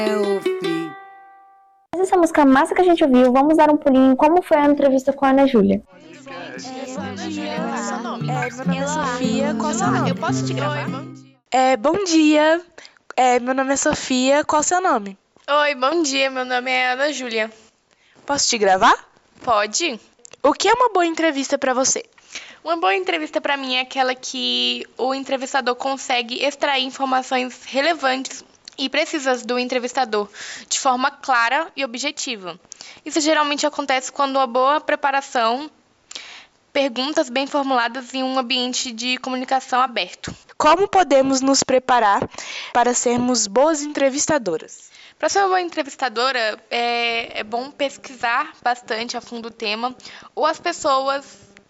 Essa música massa que a gente ouviu, vamos dar um pulinho em como foi a entrevista com a Ana Júlia. Ana Júlia, qual é o seu nome? Meu nome é Sofia, qual é o seu nome? Eu posso te gravar? Bom dia, meu nome é Sofia, qual é o seu nome? Oi, bom dia, meu nome é Ana Júlia. Posso te gravar? Pode? O que é uma boa entrevista para você? Uma boa entrevista para mim é aquela que o entrevistador consegue extrair informações relevantes e precisas do entrevistador de forma clara e objetiva. Isso geralmente acontece quando uma boa preparação, perguntas bem formuladas em um ambiente de comunicação aberto. Como podemos nos preparar para sermos boas entrevistadoras? Para ser uma boa entrevistadora, é bom pesquisar bastante a fundo o tema ou as pessoas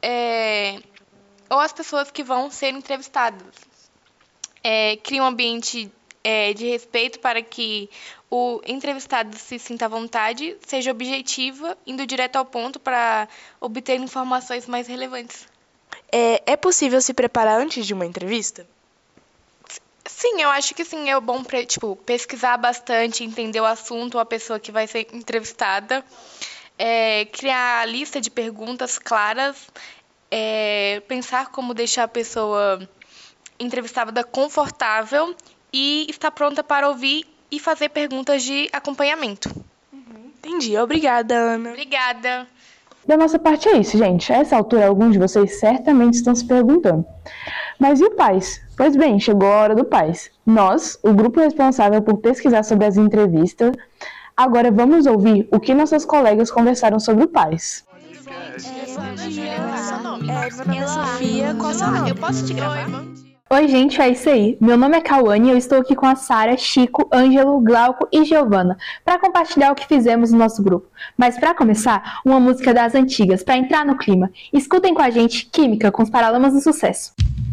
que vão ser entrevistadas. Cria um ambiente de respeito para que o entrevistado se sinta à vontade, seja objetiva, indo direto ao ponto para obter informações mais relevantes. É possível se preparar antes de uma entrevista? Sim, eu acho que sim, é bom pesquisar bastante, entender o assunto, a pessoa que vai ser entrevistada, criar a lista de perguntas claras, pensar como deixar a pessoa entrevistada confortável e estar pronta para ouvir e fazer perguntas de acompanhamento. Entendi, obrigada, Ana. Obrigada. Da nossa parte é isso, gente. A essa altura, alguns de vocês certamente estão se perguntando. Mas e o PAS? Pois bem, chegou a hora do PAS. Nós, o grupo responsável por pesquisar sobre as entrevistas, agora vamos ouvir o que nossas colegas conversaram sobre o PAS. Ana Júlia, qual é o seu nome? Meu nome é Sofia, qual é o seu nome? Eu posso te gravar? Oi, gente, é isso aí. Meu nome é Cauane e eu estou aqui com a Sara, Chico, Ângelo, Glauco e Giovana para compartilhar o que fizemos no nosso grupo. Mas para começar, uma música das antigas para entrar no clima. Escutem com a gente Química com os Paralamas do Sucesso.